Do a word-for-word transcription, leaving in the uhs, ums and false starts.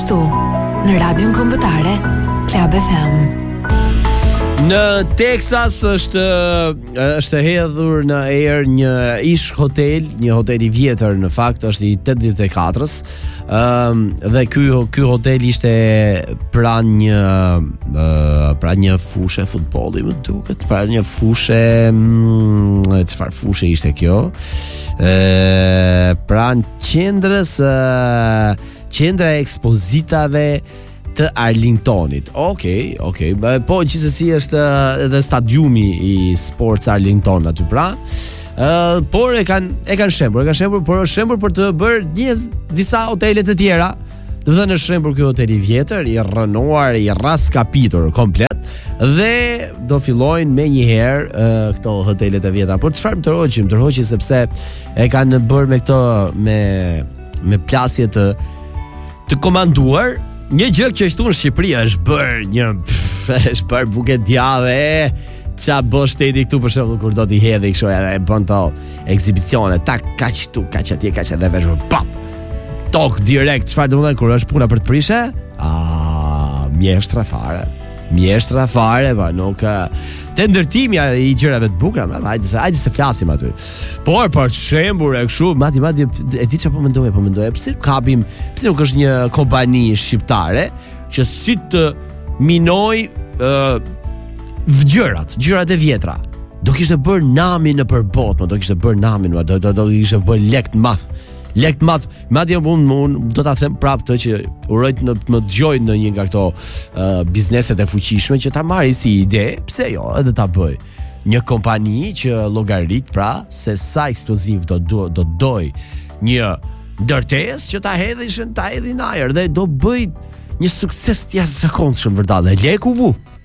këtu në Radion Kombëtare Club F M. Në Texas është është hedhur në erë një ish hotel, një hotel i vjetër në fakt, është i tetëdhjetë e katërës. Ëm dhe ky ky hotel ishte pranë një uh, pranë një fushë futbolli, më duket, pranë një fushë, mm, çfarë fushë ishte kjo? Ë pranë qendrës uh, qendra e ekspozitave të Arlingtonit. Okej, okay, okej. Okay. Po gjithsesi është edhe stadiumi i Sports Arlington aty pra. Ë, uh, por e kanë e kanë shembur, e kanë shembur, por është shembur për të bërë një disa hotele të tjera. Do të thënë është shembur ky hotel i vjetër, i rrënuar, i raskapitur komplet dhe do fillojnë me një herë uh, këto hotelet e vjetra. Por çfarë më tërhoqim? Tërhoqim sepse e kanë bërë me këto me me plasje të të komanduar. Një gjë që ashtu në Shqipëri është bërë një pff, është bërë buket djallë. Ça bën shteti këtu për shembull kur do t'i hedhë kështu edhe bën to ekzibicione, tak kaq këtu, kaq atje, kaq edhe vesh pop. Tok direkt, çfarë do të thonë kur është puna për të prishë? Ah, mjeshtra fare. Mjeshtra fare, po nuk te ndërtimi i gjërave të bukura, hajde se hajde se flasim aty. Por për shembull e kështu, madje madje e di çfarë po mendoj, po mendoj, pse kapim, pse nuk është një kompani shqiptare që si të minoj uh, gjërat, gjërat e vjetra. Do kishte bërë namin në përbot, do kishte bërë namin, do do do kishte bërë lek të madh. Lek të madh, madje unë un, do ta them prapë të që uroj të më dëgjoj në një nga këto uh, bizneset e fuqishme që ta marrë si ide, pse jo, edhe ta bëj. Një kompani që llogarit pra se sa eksploziv do do, do doj një ndërtesë që ta hedhishën, ta hedhin ajër dhe do bëj një sukses të jashtëzakonshëm vërtet. Leku vu.